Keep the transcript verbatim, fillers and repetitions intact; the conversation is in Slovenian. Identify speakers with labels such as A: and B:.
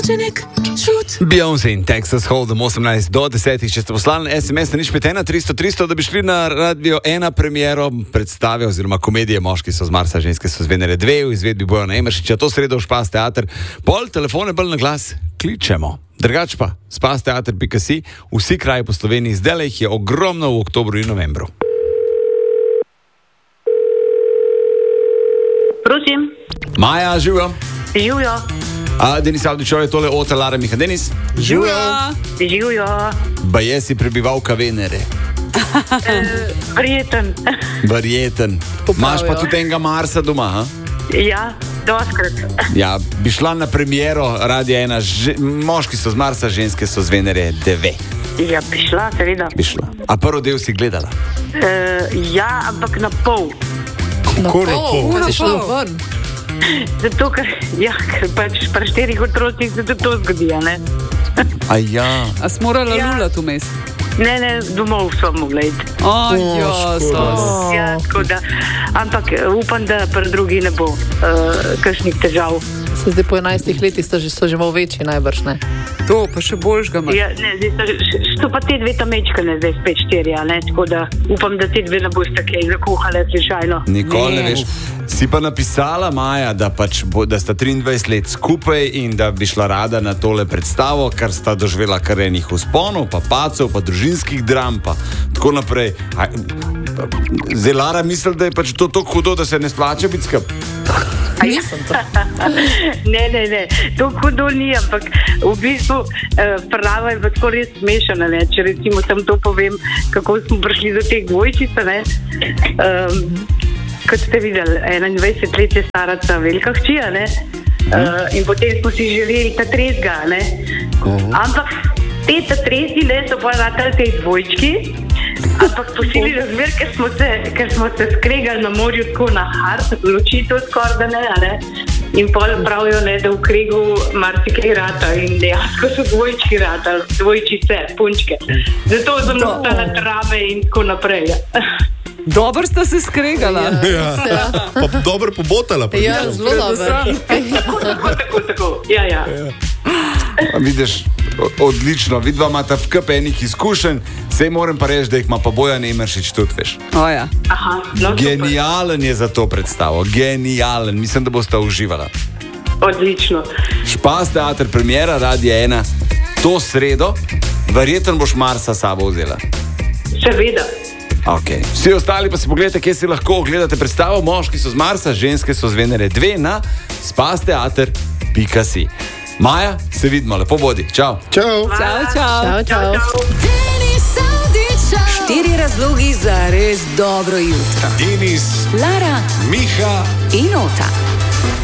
A: Učenik, šut.
B: Beyoncé in Texas Hold'em osemnajst do desetih, če ste poslali es em es na nič pet ena tristo tristo, da bi šli na Radio ena premiero predstave oziroma komedije Moški so z Marsa, ženske so z Venere dve v izvedbi Bojana Emeršiča, to sredo v Špas teater. Pol telefone bolj na glas kličemo. Drugač pa spas teater pika si, vsi kraji po Sloveniji, zdaj jih je ogromno v oktobru in novembru.
C: Prosim.
B: Maja, živijo.
C: Živijo.
B: A, Denis Avdičov je tole Ota Lara Miha. Denis?
C: Živijo. Živijo.
B: Baje si prebivalka Venere.
C: E, verjeten.
B: Verjeten. Imaš pa tudi enega Marsa doma, ha?
C: Ja, doskrat.
B: Ja, bi šla na premiero Radia ena, že, Moški so z Marsa, ženske so z Venere dve.
C: Ja, bi šla, seveda.
B: Bi šla. A prvi del si gledala?
C: E, ja, ampak na pol.
B: Kako na pol?
A: Kako si šla ven?
C: Zato, ker, ja, ker pač pri štirih otrocih se tudi to zgodi, ne?
B: A ja.
A: A si morala
C: Ja.
A: lulati vmes?
C: Ne, ne, domov smo mogli iti.
A: Ajo, sos.
C: Ja, tako da, ampak upam, da pri drugi ne bo uh, kakšnih težav.
D: Se zdaj po enajstih letih so že, so že malo večji najbrž, ne?
A: To pa še boljšga ima.
C: Ja, ne, zdaj so, so pa te dve tamečkane, zdaj spet štiri, ne, tako da upam, da te dve ne boste kaj zakuhale slučajno.
B: Nikoli ne
A: Ne.
B: veš. Si pa napisala, Maja, da, pač bo, da sta triindvajset let skupaj in da bi šla rada na tole predstavo, kar sta doživela kar enih vzponov, pa pacov, pa družinskih dram, pa tako naprej. A, zdaj Lara misli, da je pač to tako hudo, da se ne splača biti skup.
D: Nisem to.
C: Ne, ne, ne, to hudo ni, ampak v bistvu eh, prava je pa tako res smešana, ne, če recimo sem to povem, kako smo prišli do teh dvojčic, ne. Um, kot ste videli, enaindvajset let je stara ta velika hčija, ne, uh, in potem smo si želeli ta tresga, ne, ampak te ta tresi, ne, so pa ratali tej dvojčki, ampak posili razmer, ker smo se, ker smo se skregali na morju tako na hard, ločitev skoraj da ne, a ne, in pol pravijo, ne, da v kregu marsikaj rata in dejansko so dvojčki ratali, dvojčice, punčke. Zato sem ostala trave in tako naprej.
A: Dobro sta se skregala.
E: Ja. Pa dobro pobotala. Pa
D: Ja,
E: nisem.
D: zelo dobro.
C: Tako, tako, tako, ja, ja.
B: A vidiš, o- odlično, vidva imata v kup enih izkušenj, sej moram pa reči, da jih ima pa Bojan Emeršič tudi, veš.
A: O ja.
C: Aha, no, super.
B: Genijalen je za to predstavo, genijalen, mislim, da boste uživala.
C: Odlično.
B: Špas teater premiera Radia ena, to sredo, verjetno boš Marsa s sabo vzela.
C: Seveda.
B: Okay. Vsi ostali pa si pogledajte, kje si lahko ogledate predstavo Moški so z Marsa, ženske so z Venere dve na spas teater pika si. Maja, se vidimo, lepo bodi, čau.
E: Čau.
A: Čau, čau.
D: Čau, čau.
F: Štiri razlogi za res dobro jutro.
E: Denis,
F: Lara
E: Miha
F: in Ota.